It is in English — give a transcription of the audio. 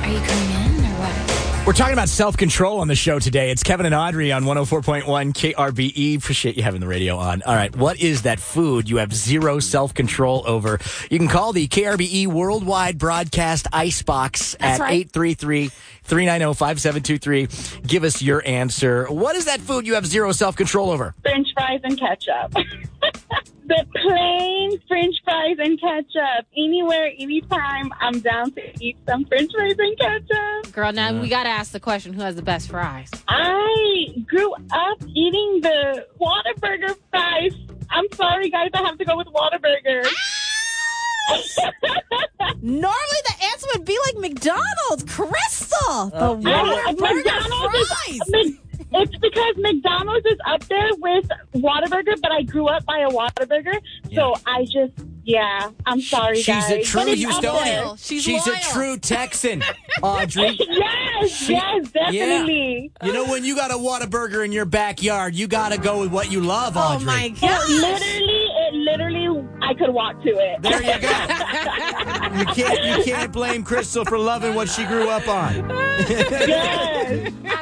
Are you coming in or what? We're talking about self-control on the show today. It's Kevin and Audrey on 104.1 KRBE. Appreciate you having the radio on. All right, what is that food you have zero self-control over? You can call the KRBE Worldwide Broadcast Icebox at 833-390-5723. Give us your answer. What is that food you have zero self-control over? French fries and ketchup. The plain French fries and ketchup. Anywhere, anytime, I'm down to eat some French fries and ketchup. Girl, now we got to ask the question, who has the best fries? I grew up eating the Whataburger fries. I'm sorry, guys, I have to go with Whataburger. Normally the answer would be like McDonald's. Crystal, the Whataburger fries. It's because McDonald's is up there with Whataburger, but I grew up by a Whataburger, so I'm sorry, guys. She's a true But it's Houstonian. up She's loyal. a true Texan, Audrey. Yes, definitely. Yeah. You know, when you got a Whataburger in your backyard, you got to go with what you love, Audrey. Oh, my It God. literally, I could walk to it. There you go. You can't blame Crystal for loving what she grew up on. Yes.